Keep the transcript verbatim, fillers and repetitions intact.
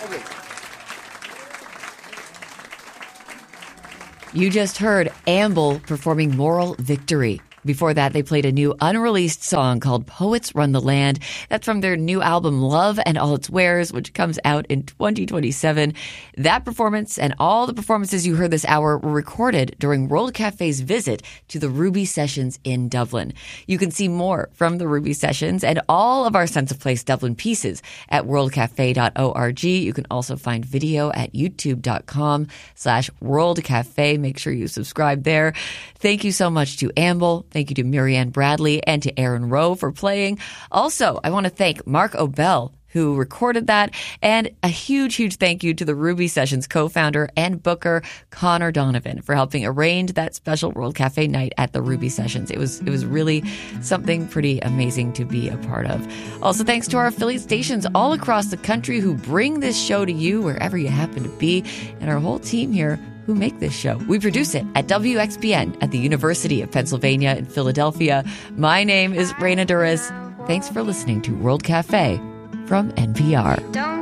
You just heard Amble performing Moral Victory. Before that, they played a new unreleased song called Poets Run the Land. That's from their new album, Love and All Its Wares, which comes out in twenty twenty-seven. That performance and all the performances you heard this hour were recorded during World Cafe's visit to the Ruby Sessions in Dublin. You can see more from the Ruby Sessions and all of our Sense of Place Dublin pieces at world cafe dot org. You can also find video at youtube.com slash worldcafe. Make sure you subscribe there. Thank you so much to Amble. Thank you to Marianne Bradley and to Aaron Rowe for playing. Also, I want to thank Mark O'Bell, who recorded that, and a huge, huge thank you to the Ruby Sessions co-founder and booker, Connor Donovan, for helping arrange that special World Cafe night at the Ruby Sessions. It was, it was really something pretty amazing to be a part of. Also, thanks to our affiliate stations all across the country who bring this show to you wherever you happen to be, and our whole team here who make this show. We produce it at W X P N at the University of Pennsylvania in Philadelphia. My name is Raina Douris. Thanks for listening to World Cafe from N P R. Don't